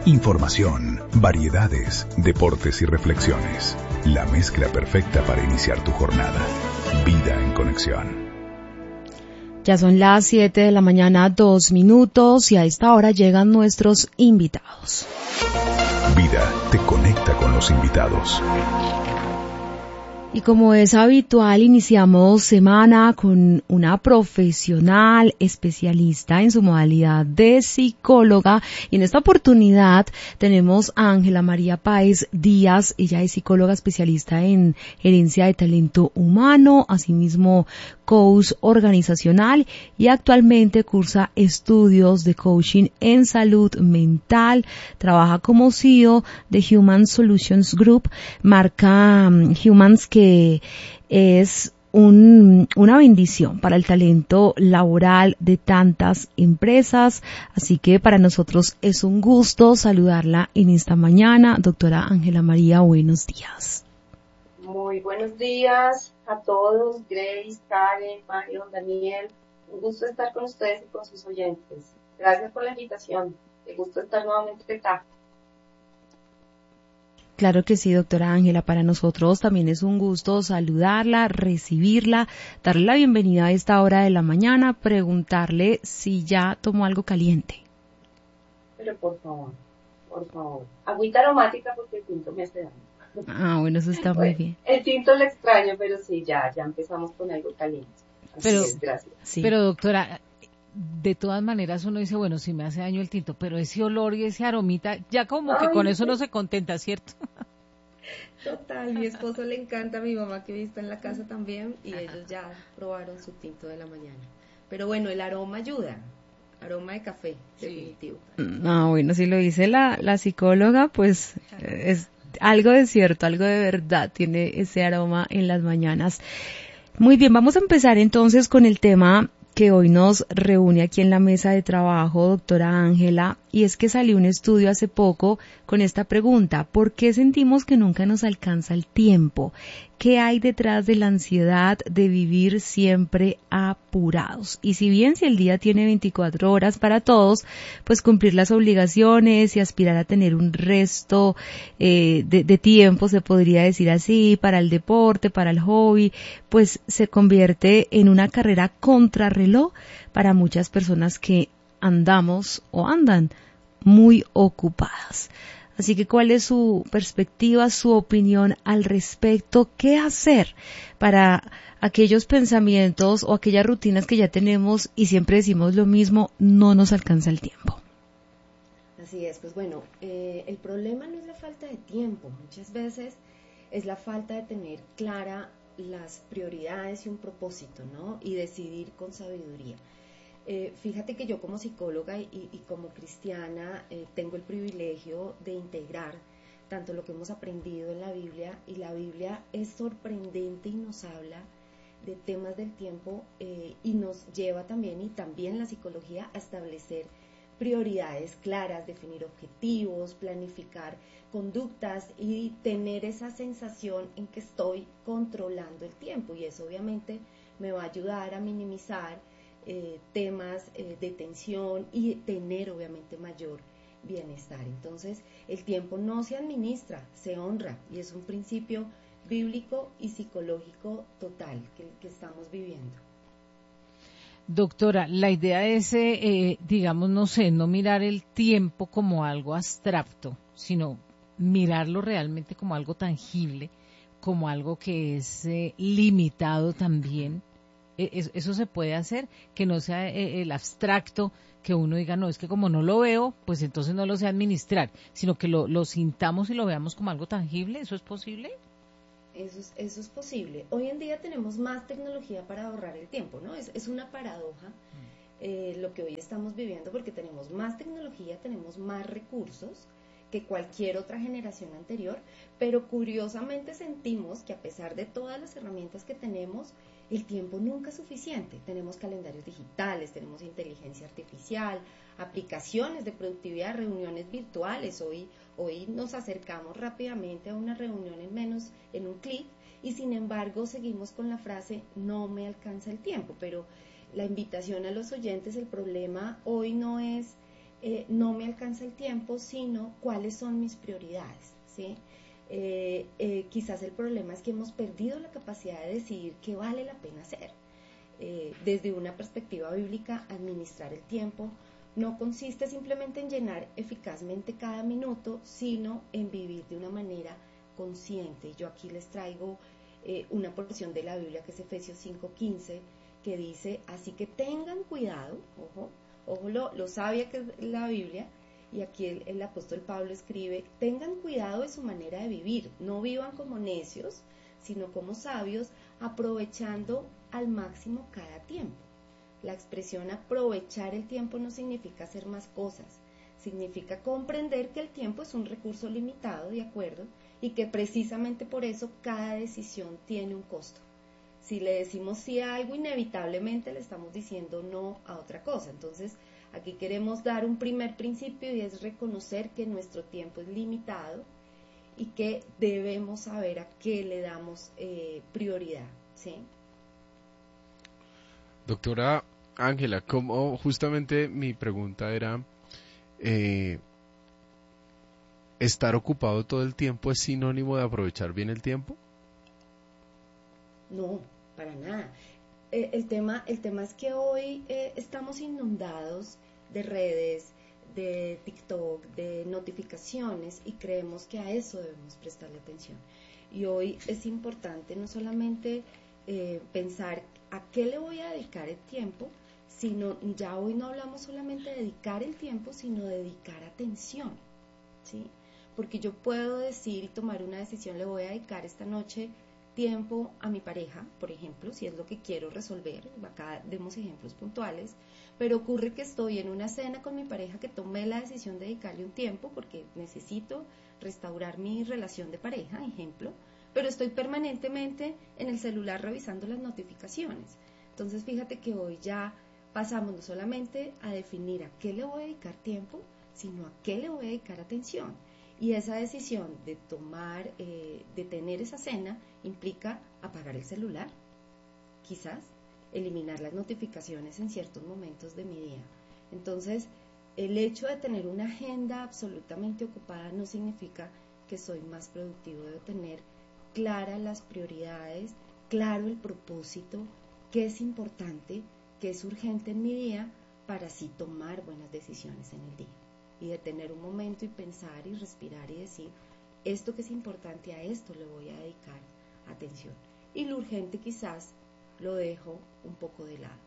Información, variedades, deportes y reflexiones. La mezcla perfecta para iniciar tu jornada. Vida en Conexión. Ya son las 7 de la mañana, 2 minutos, y a esta hora llegan nuestros invitados. Vida te conecta con los invitados. Y como es habitual, iniciamos semana con una profesional especialista en su modalidad de psicóloga, y en esta oportunidad tenemos a Ángela María Páez Díaz. Ella es psicóloga especialista en gerencia de talento humano, asimismo coach organizacional, y actualmente cursa estudios de coaching en salud mental. Trabaja como CEO de Human Solutions Group, marca Humans, que es una bendición para el talento laboral de tantas empresas. Así que para nosotros es un gusto saludarla en esta mañana. Doctora Ángela María, buenos días. Muy buenos días a todos, Grace, Karen, Mario, Daniel. Un gusto estar con ustedes y con sus oyentes. Gracias por la invitación. Qué gusto estar nuevamente acá. Claro que sí, doctora Ángela, para nosotros también es un gusto saludarla, recibirla, darle la bienvenida a esta hora de la mañana, preguntarle si ya tomó algo caliente. Pero por favor, agüita aromática porque el tinto me hace daño. Ah, bueno, eso está muy bien. El tinto lo extraño, pero sí, ya empezamos con algo caliente. Así es, gracias. Sí. Pero doctora, de todas maneras uno dice, bueno, sí me hace daño el tinto, pero ese olor y ese aromita, ya como que con eso no se contenta, ¿cierto? Total, mi esposo le encanta, mi mamá que está en la casa también, y ellos ya probaron su tinto de la mañana. Pero bueno, el aroma ayuda, aroma de café, definitivo. Ah, bueno, si lo dice la psicóloga, pues es algo de cierto, algo de verdad, tiene ese aroma en las mañanas. Muy bien, vamos a empezar entonces con el tema que hoy nos reúne aquí en la mesa de trabajo, doctora Ángela, y es que salió un estudio hace poco con esta pregunta: ¿por qué sentimos que nunca nos alcanza el tiempo? ¿Qué hay detrás de la ansiedad de vivir siempre apurados? Y si bien si el día tiene 24 horas para todos, pues cumplir las obligaciones y aspirar a tener un resto de tiempo, se podría decir así, para el deporte, para el hobby, pues se convierte en una carrera contrarreloj para muchas personas que andamos o andan muy ocupadas. Así que, ¿cuál es su perspectiva, su opinión al respecto? ¿Qué hacer para aquellos pensamientos o aquellas rutinas que ya tenemos y siempre decimos lo mismo, no nos alcanza el tiempo? Así es, pues bueno, el problema no es la falta de tiempo, muchas veces es la falta de tener clara las prioridades y un propósito, ¿no? Y decidir con sabiduría. Fíjate que yo como psicóloga y como cristiana tengo el privilegio de integrar tanto lo que hemos aprendido en la Biblia, y la Biblia es sorprendente y nos habla de temas del tiempo y nos lleva también, y también la psicología, a establecer prioridades claras, definir objetivos, planificar conductas y tener esa sensación en que estoy controlando el tiempo, y eso obviamente me va a ayudar a minimizar temas de tensión y tener obviamente mayor bienestar. Entonces, el tiempo no se administra, se honra, y es un principio bíblico y psicológico total que estamos viviendo. Doctora, la idea es, digamos, no mirar el tiempo como algo abstracto, sino mirarlo realmente como algo tangible, como algo que es limitado también. Eso se puede hacer, que no sea el abstracto, que uno diga, no, es que como no lo veo, pues entonces no lo sé administrar, sino que lo sintamos y lo veamos como algo tangible. ¿Eso es posible? Eso es posible. Hoy en día tenemos más tecnología para ahorrar el tiempo, ¿no? Es una paradoja lo que hoy estamos viviendo, porque tenemos más tecnología, tenemos más recursos que cualquier otra generación anterior, pero curiosamente sentimos que a pesar de todas las herramientas que tenemos, el tiempo nunca es suficiente. Tenemos calendarios digitales, tenemos inteligencia artificial, aplicaciones de productividad, reuniones virtuales. Hoy nos acercamos rápidamente a una reunión en un clic, y sin embargo seguimos con la frase no me alcanza el tiempo. Pero la invitación a los oyentes, el problema hoy no es no me alcanza el tiempo, sino cuáles son mis prioridades, ¿sí? Quizás el problema es que hemos perdido la capacidad de decidir qué vale la pena hacer. Desde una perspectiva bíblica, administrar el tiempo no consiste simplemente en llenar eficazmente cada minuto, sino en vivir de una manera consciente. Yo aquí les traigo una porción de la Biblia que es Efesios 5:15, que dice: así que tengan cuidado, ojo lo sabia que es la Biblia, y aquí el apóstol Pablo escribe: tengan cuidado de su manera de vivir, no vivan como necios, sino como sabios, aprovechando al máximo cada tiempo. La expresión aprovechar el tiempo no significa hacer más cosas, significa comprender que el tiempo es un recurso limitado, ¿de acuerdo? Y que precisamente por eso cada decisión tiene un costo. Si le decimos sí a algo, inevitablemente le estamos diciendo no a otra cosa. Entonces, aquí queremos dar un primer principio, y es reconocer que nuestro tiempo es limitado y que debemos saber a qué le damos prioridad, ¿sí? Doctora Ángela, como justamente mi pregunta era, ¿estar ocupado todo el tiempo es sinónimo de aprovechar bien el tiempo? No, para nada. El tema es que hoy estamos inundados de redes, de TikTok, de notificaciones, y creemos que a eso debemos prestarle atención. Y hoy es importante no solamente pensar a qué le voy a dedicar el tiempo, sino ya hoy no hablamos solamente de dedicar el tiempo, sino de dedicar atención, ¿sí? Porque yo puedo decir y tomar una decisión: le voy a dedicar esta noche tiempo a mi pareja, por ejemplo, si es lo que quiero resolver. Acá demos ejemplos puntuales, pero ocurre que estoy en una cena con mi pareja, que tomé la decisión de dedicarle un tiempo porque necesito restaurar mi relación de pareja, ejemplo, pero estoy permanentemente en el celular revisando las notificaciones. Entonces fíjate que hoy ya pasamos no solamente a definir a qué le voy a dedicar tiempo, sino a qué le voy a dedicar atención. Y esa decisión de tomar, de tener esa cena, implica apagar el celular, quizás eliminar las notificaciones en ciertos momentos de mi día. Entonces, el hecho de tener una agenda absolutamente ocupada no significa que soy más productivo. Debo tener claras las prioridades, claro el propósito, qué es importante, qué es urgente en mi día, para así tomar buenas decisiones en el día. Y de tener un momento y pensar y respirar y decir: esto que es importante, a esto le voy a dedicar atención. Y lo urgente quizás lo dejo un poco de lado.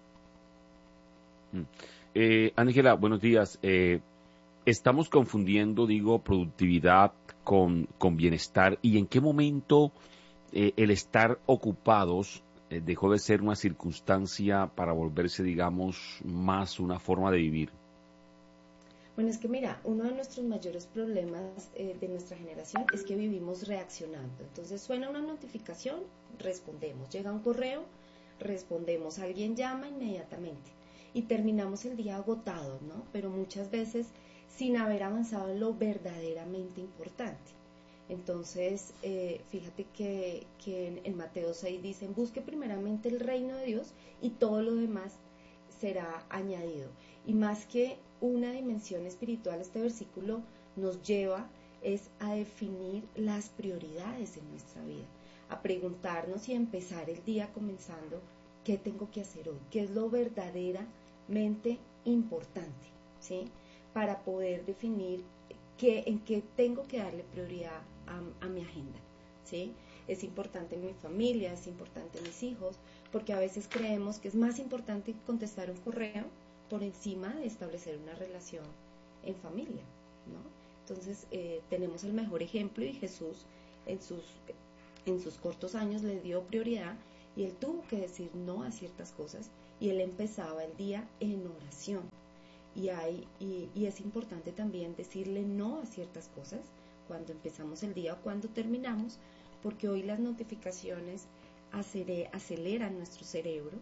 Ángela, buenos días. Estamos confundiendo, productividad con bienestar. ¿Y en qué momento el estar ocupados dejó de ser una circunstancia para volverse, más una forma de vivir? Bueno, es que mira, uno de nuestros mayores problemas de nuestra generación es que vivimos reaccionando. Entonces suena una notificación, respondemos. Llega un correo, respondemos. Alguien llama, inmediatamente. Y terminamos el día agotados, ¿no? Pero muchas veces sin haber avanzado en lo verdaderamente importante. Entonces, fíjate que en Mateo 6 dicen: busque primeramente el reino de Dios y todo lo demás será añadido. Y más que una dimensión espiritual, este versículo nos lleva a definir las prioridades en nuestra vida, a preguntarnos y a empezar el día comenzando: ¿qué tengo que hacer hoy? ¿Qué es lo verdaderamente importante? ¿Sí? Para poder definir en qué tengo que darle prioridad a mi agenda, ¿sí? Es importante mi familia, es importante mis hijos, porque a veces creemos que es más importante contestar un correo por encima de establecer una relación en familia, ¿no? Entonces tenemos el mejor ejemplo, y Jesús en sus cortos años le dio prioridad, y él tuvo que decir no a ciertas cosas, y él empezaba el día en oración. Y es importante también decirle no a ciertas cosas cuando empezamos el día o cuando terminamos, porque hoy las notificaciones aceleran nuestro cerebro,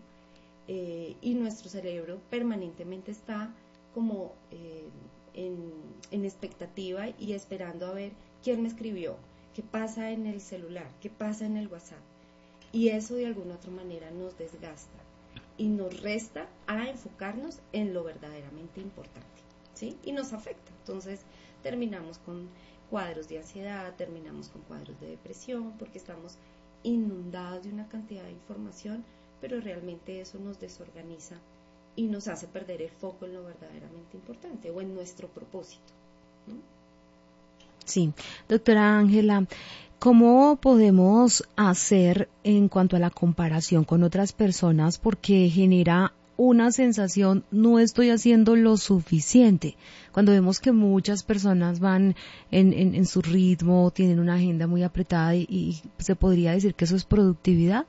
y nuestro cerebro permanentemente está como en expectativa y esperando a ver quién me escribió, qué pasa en el celular, qué pasa en el WhatsApp. Y eso de alguna otra manera nos desgasta y nos resta a enfocarnos en lo verdaderamente importante, ¿sí? Y nos afecta. Entonces terminamos con cuadros de ansiedad, terminamos con cuadros de depresión, porque estamos inundados de una cantidad de información, pero realmente eso nos desorganiza y nos hace perder el foco en lo verdaderamente importante o en nuestro propósito, ¿no? Sí, doctora Ángela, ¿cómo podemos hacer en cuanto a la comparación con otras personas? Porque genera una sensación, no estoy haciendo lo suficiente. Cuando vemos que muchas personas van en su ritmo, tienen una agenda muy apretada y se podría decir que eso es productividad.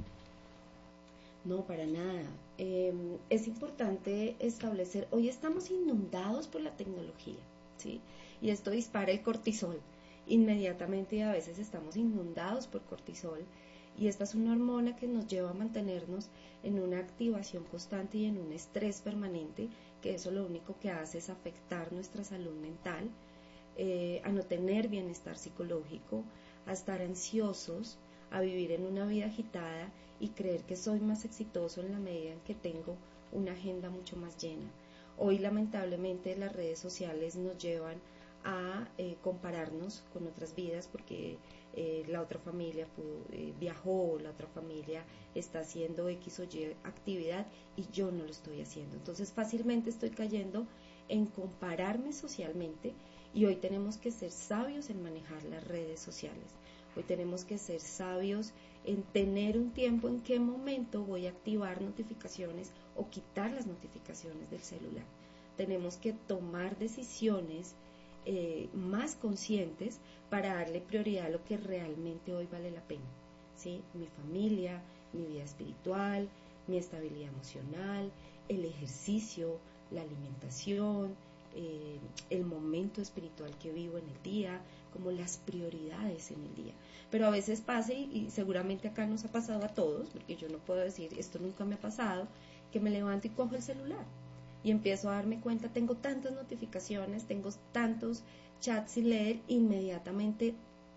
No, para nada. Es importante establecer, hoy estamos inundados por la tecnología, ¿sí? Y esto dispara el cortisol inmediatamente, y a veces estamos inundados por cortisol, y esta es una hormona que nos lleva a mantenernos en una activación constante y en un estrés permanente, que eso lo único que hace es afectar nuestra salud mental, a no tener bienestar psicológico, a estar ansiosos, a vivir en una vida agitada y creer que soy más exitoso en la medida en que tengo una agenda mucho más llena. Hoy lamentablemente las redes sociales nos llevan a compararnos con otras vidas, porque la otra familia viajó, la otra familia está haciendo X o Y actividad y yo no lo estoy haciendo. Entonces fácilmente estoy cayendo en compararme socialmente, y hoy tenemos que ser sabios en manejar las redes sociales. Hoy tenemos que ser sabios en tener un tiempo en qué momento voy a activar notificaciones o quitar las notificaciones del celular. Tenemos que tomar decisiones más conscientes para darle prioridad a lo que realmente hoy vale la pena, ¿sí? Mi familia, mi vida espiritual, mi estabilidad emocional, el ejercicio, la alimentación, el momento espiritual que vivo en el día, como las prioridades en el día. Pero a veces pasa, y seguramente acá nos ha pasado a todos, porque yo no puedo decir esto nunca me ha pasado, que me levanto y cojo el celular y empiezo a darme cuenta, tengo tantas notificaciones, tengo tantos chats sin leer, inmediatamente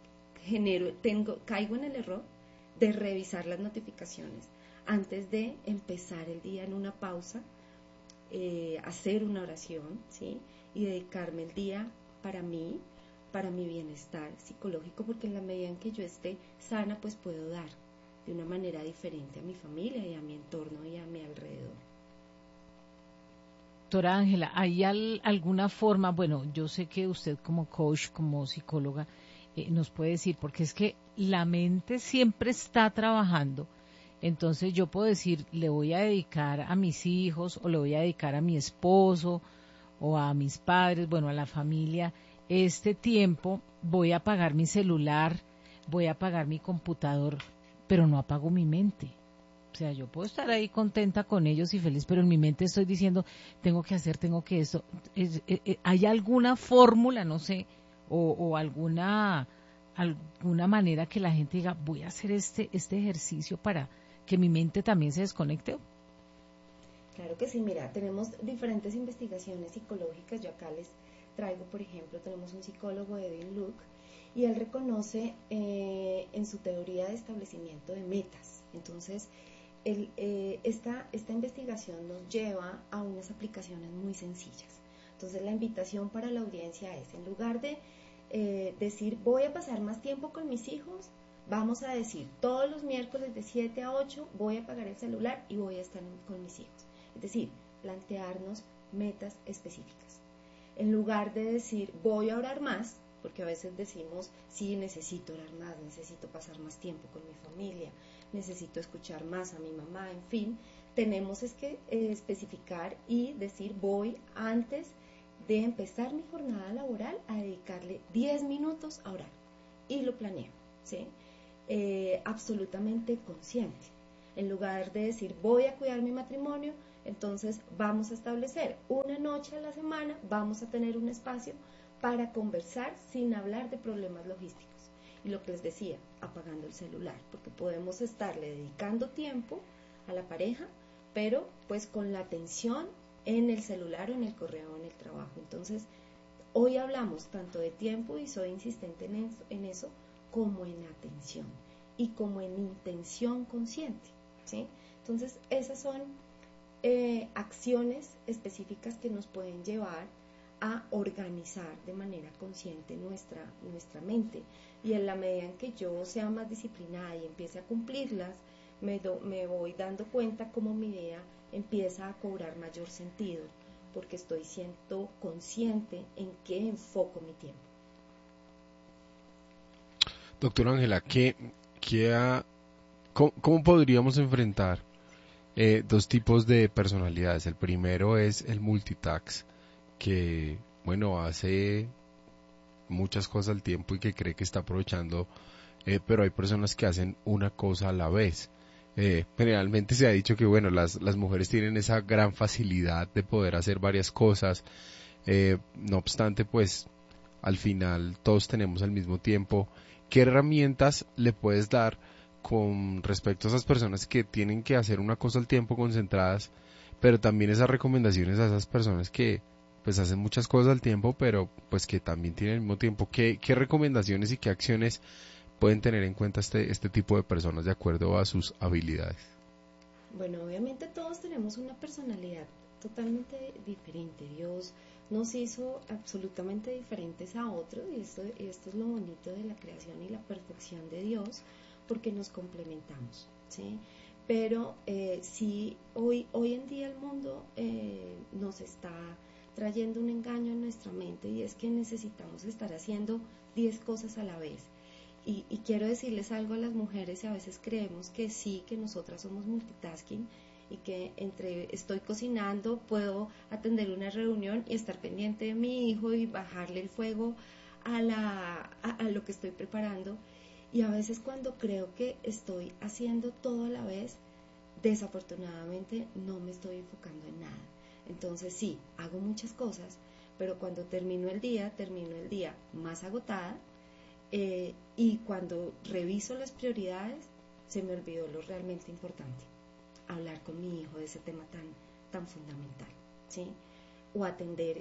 caigo en el error de revisar las notificaciones antes de empezar el día en una pausa, hacer una oración, ¿sí? Y dedicarme el día para mí, para mi bienestar psicológico, porque en la medida en que yo esté sana, pues puedo dar de una manera diferente a mi familia y a mi entorno y a mi alrededor. Doctora Ángela, ¿hay alguna forma? Bueno, yo sé que usted como coach, como psicóloga, nos puede decir, porque es que la mente siempre está trabajando. Entonces yo puedo decir, le voy a dedicar a mis hijos, o le voy a dedicar a mi esposo, o a mis padres, bueno, a la familia, este tiempo, voy a apagar mi celular, voy a apagar mi computador, pero no apago mi mente. O sea, yo puedo estar ahí contenta con ellos y feliz, pero en mi mente estoy diciendo, tengo que hacer, tengo que esto. ¿Hay alguna fórmula, no sé, o alguna manera que la gente diga, voy a hacer este ejercicio para que mi mente también se desconecte? Claro que sí, mira, tenemos diferentes investigaciones psicológicas. Yo acá les traigo, por ejemplo, tenemos un psicólogo, Edwin Luke, y él reconoce en su teoría de establecimiento de metas. Entonces, esta investigación nos lleva a unas aplicaciones muy sencillas. Entonces, la invitación para la audiencia es, en lugar de decir, voy a pasar más tiempo con mis hijos, vamos a decir, todos los miércoles de 7 a 8 voy a apagar el celular y voy a estar con mis hijos. Es decir, plantearnos metas específicas. En lugar de decir, voy a orar más, porque a veces decimos, sí, necesito orar más, necesito pasar más tiempo con mi familia, necesito escuchar más a mi mamá, en fin, tenemos que especificar y decir, voy antes de empezar mi jornada laboral a dedicarle 10 minutos a orar. Y lo planeo, ¿sí? Absolutamente consciente. En lugar de decir, voy a cuidar mi matrimonio, entonces vamos a establecer una noche a la semana, vamos a tener un espacio para conversar sin hablar de problemas logísticos. Y lo que les decía, apagando el celular, porque podemos estarle dedicando tiempo a la pareja, pero pues con la atención en el celular o en el correo o en el trabajo. Entonces, hoy hablamos tanto de tiempo, y soy insistente en eso, como en atención y como en intención consciente, ¿sí? Entonces, esas son acciones específicas que nos pueden llevar a organizar de manera consciente nuestra mente. Y en la medida en que yo sea más disciplinada y empiece a cumplirlas, me voy dando cuenta cómo mi idea empieza a cobrar mayor sentido, porque estoy siendo consciente en qué enfoco mi tiempo. Doctora Ángela, ¿cómo podríamos enfrentar dos tipos de personalidades? El primero es el multitask, que, bueno, hace muchas cosas al tiempo y que cree que está aprovechando, pero hay personas que hacen una cosa a la vez. Generalmente se ha dicho que, bueno, las mujeres tienen esa gran facilidad de poder hacer varias cosas, no obstante, pues, al final todos tenemos al mismo tiempo. ¿Qué herramientas le puedes dar con respecto a esas personas que tienen que hacer una cosa al tiempo concentradas, pero también esas recomendaciones a esas personas que pues hacen muchas cosas al tiempo, pero pues que también tienen al mismo tiempo? ¿Qué recomendaciones y qué acciones pueden tener en cuenta este tipo de personas de acuerdo a sus habilidades? Bueno, obviamente todos tenemos una personalidad totalmente diferente. Dios nos hizo absolutamente diferentes a otros, y esto es lo bonito de la creación y la perfección de Dios, porque nos complementamos, ¿sí? Pero sí, hoy en día el mundo nos está trayendo un engaño en nuestra mente, y es que necesitamos estar haciendo 10 cosas a la vez. Y quiero decirles algo a las mujeres, y a veces creemos que sí, que nosotras somos multitasking, y que estoy cocinando, puedo atender una reunión y estar pendiente de mi hijo y bajarle el fuego a lo que estoy preparando. Y a veces cuando creo que estoy haciendo todo a la vez, desafortunadamente no me estoy enfocando en nada. Entonces sí, hago muchas cosas, pero cuando termino el día más agotada, y cuando reviso las prioridades, se me olvidó lo realmente importante: hablar con mi hijo de ese tema tan fundamental, ¿sí? O atender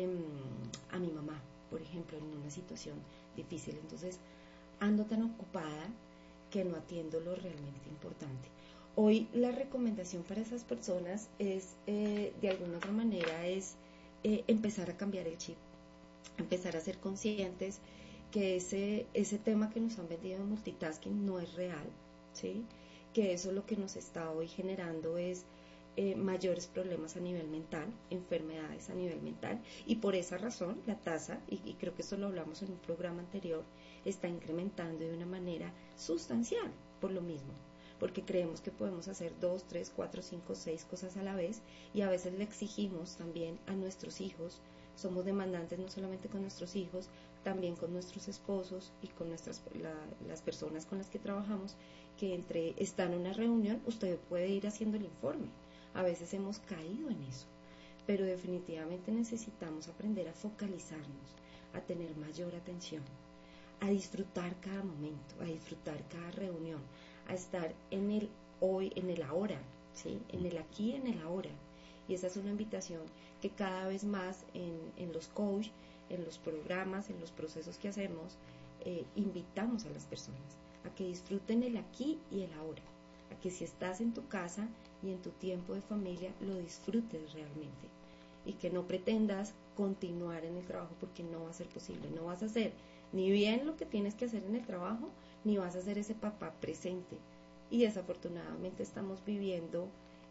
a mi mamá, por ejemplo, en una situación difícil. Entonces ando tan ocupada que no atiendo lo realmente importante. Hoy la recomendación para esas personas es, de alguna otra manera, es empezar a cambiar el chip, empezar a ser conscientes que ese tema que nos han vendido de multitasking no es real, ¿sí? Que eso lo que nos está hoy generando es mayores problemas a nivel mental, enfermedades a nivel mental, y por esa razón la tasa, y creo que esto lo hablamos en un programa anterior, está incrementando de una manera sustancial por lo mismo, porque creemos que podemos hacer 2, 3, 4, 5, 6 cosas a la vez, y a veces le exigimos también a nuestros hijos. Somos demandantes no solamente con nuestros hijos, también con nuestros esposos y con las personas con las que trabajamos, que está en una reunión, usted puede ir haciendo el informe. A veces hemos caído en eso, pero definitivamente necesitamos aprender a focalizarnos, a tener mayor atención, a disfrutar cada momento, a disfrutar cada reunión, a estar en el hoy, en el ahora, ¿sí? En el aquí, en el ahora. Y esa es una invitación que cada vez más en los coach, en los programas, en los procesos que hacemos, invitamos a las personas a que disfruten el aquí y el ahora, a que si estás en tu casa y en tu tiempo de familia, lo disfrutes realmente, y que no pretendas continuar en el trabajo, porque no va a ser posible. No vas a hacer ni bien lo que tienes que hacer en el trabajo, ni vas a ser ese papá presente. Y desafortunadamente estamos viviendo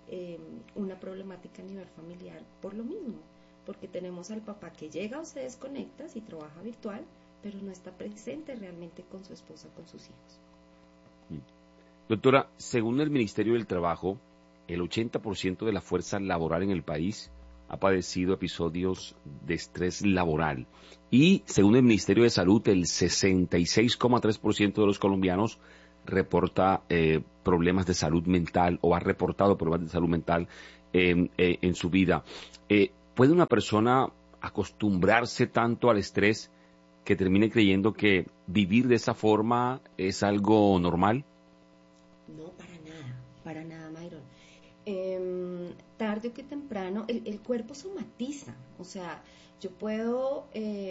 una problemática a nivel familiar por lo mismo, porque tenemos al papá que llega o se desconecta si trabaja virtual, pero no está presente realmente con su esposa, con sus hijos. Doctora, según el Ministerio del Trabajo, el 80% de la fuerza laboral en el país ha padecido episodios de estrés laboral. Y según el Ministerio de Salud, el 66,3% de los colombianos reporta problemas de salud mental, o ha reportado problemas de salud mental en su vida. ¿Puede una persona acostumbrarse tanto al estrés que termine creyendo que vivir de esa forma es algo normal? No, para nada, Myron. Tarde o que temprano, el cuerpo somatiza. O sea, yo puedo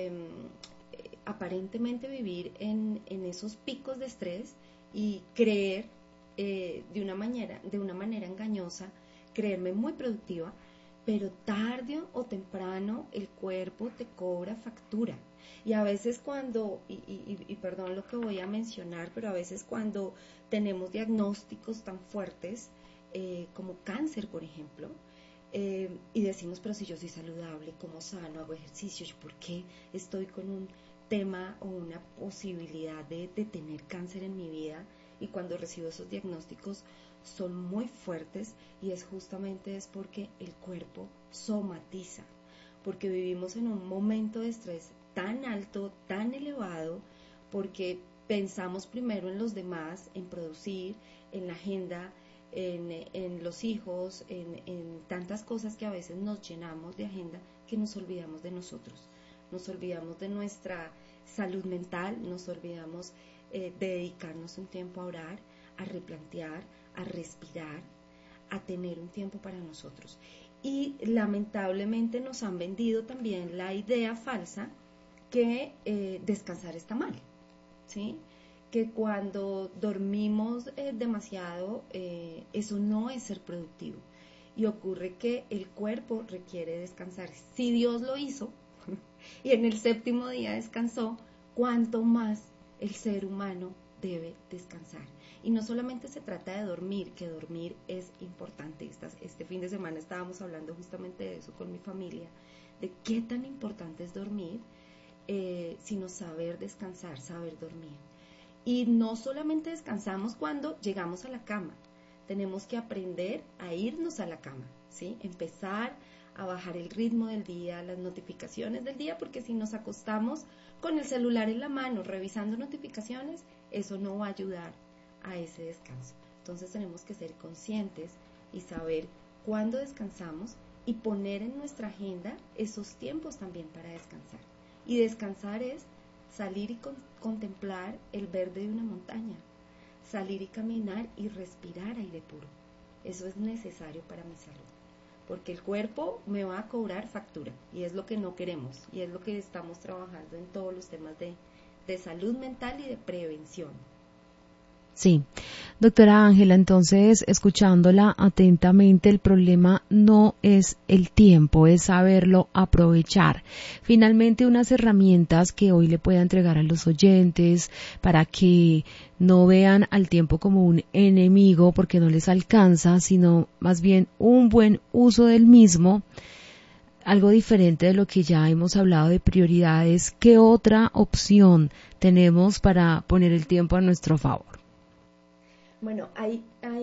aparentemente vivir en esos picos de estrés y creer de una manera engañosa, creerme muy productiva, pero tarde o temprano el cuerpo te cobra factura. Y a veces cuando, y perdón lo que voy a mencionar, pero a veces cuando tenemos diagnósticos tan fuertes como cáncer, por ejemplo, y decimos, pero si yo soy saludable, como sano, hago ejercicio, ¿por qué estoy con un tema o una posibilidad de tener cáncer en mi vida? Y cuando recibo esos diagnósticos son muy fuertes, y es justamente porque el cuerpo somatiza, porque vivimos en un momento de estrés tan alto, tan elevado, porque pensamos primero en los demás, en producir, en la agenda, en los hijos, en tantas cosas que a veces nos llenamos de agenda que nos olvidamos de nosotros, nos olvidamos de nuestra salud mental, nos olvidamos de dedicarnos un tiempo a orar, a replantear, a respirar, a tener un tiempo para nosotros. Y lamentablemente nos han vendido también la idea falsa que descansar está mal, ¿sí? Que cuando dormimos demasiado, eso no es ser productivo. Y ocurre que el cuerpo requiere descansar. Si Dios lo hizo y en el séptimo día descansó, ¿cuánto más el ser humano debe descansar? Y no solamente se trata de dormir, que dormir es importante. Este fin de semana estábamos hablando justamente de eso con mi familia, de qué tan importante es dormir, sino saber descansar, saber dormir. Y no solamente descansamos cuando llegamos a la cama, tenemos que aprender a irnos a la cama, ¿sí? Empezar a bajar el ritmo del día, las notificaciones del día, porque si nos acostamos con el celular en la mano revisando notificaciones, eso no va a ayudar a ese descanso. Entonces tenemos que ser conscientes y saber cuándo descansamos y poner en nuestra agenda esos tiempos también para descansar. Y descansar es salir y contemplar el verde de una montaña, salir y caminar y respirar aire puro. Eso es necesario para mi salud, porque el cuerpo me va a cobrar factura y es lo que no queremos, y es lo que estamos trabajando en todos los temas de salud mental y de prevención. Sí, doctora Ángela, entonces, escuchándola atentamente, el problema no es el tiempo, es saberlo aprovechar. Finalmente, unas herramientas que hoy le pueda entregar a los oyentes para que no vean al tiempo como un enemigo porque no les alcanza, sino más bien un buen uso del mismo. Algo diferente de lo que ya hemos hablado de prioridades. ¿Qué otra opción tenemos para poner el tiempo a nuestro favor? Bueno, hay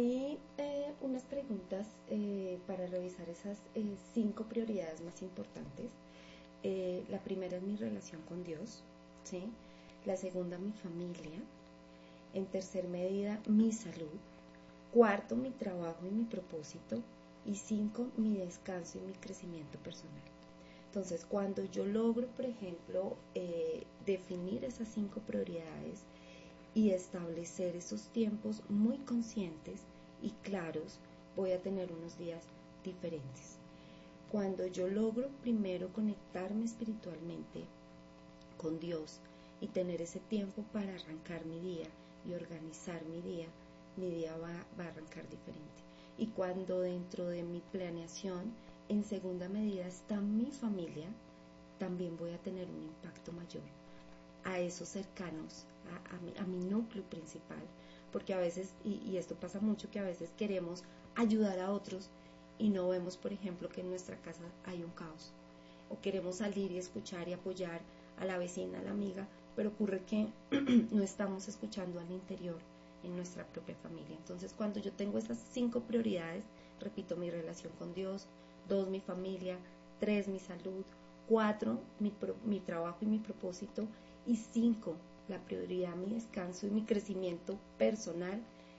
unas preguntas para revisar esas 5 prioridades más importantes. La primera es mi relación con Dios, ¿sí? La segunda, mi familia. En tercer medida, mi salud. Cuarto, mi trabajo y mi propósito. Y 5, mi descanso y mi crecimiento personal. Entonces, cuando yo logro, por ejemplo, definir esas 5 prioridades y establecer esos tiempos muy conscientes y claros, voy a tener unos días diferentes. Cuando yo logro primero conectarme espiritualmente con Dios y tener ese tiempo para arrancar mi día y organizar mi día va a arrancar diferente. Y cuando dentro de mi planeación, en segunda medida, está mi familia, también voy a tener un impacto mayor a esos cercanos, a mi núcleo principal, porque a veces, y esto pasa mucho, que a veces queremos ayudar a otros y no vemos, por ejemplo, que en nuestra casa hay un caos, o queremos salir y escuchar y apoyar a la vecina, a la amiga, pero ocurre que no estamos escuchando al interior en nuestra propia familia. Entonces, cuando yo tengo estas 5 prioridades, repito, mi relación con Dios, 2, mi familia, 3, mi salud, 4, mi trabajo y mi propósito, y 5, la prioridad, mi descanso y mi crecimiento personal,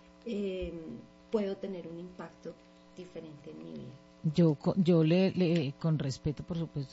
puedo tener un impacto diferente en mi vida. Yo le con respeto, por supuesto,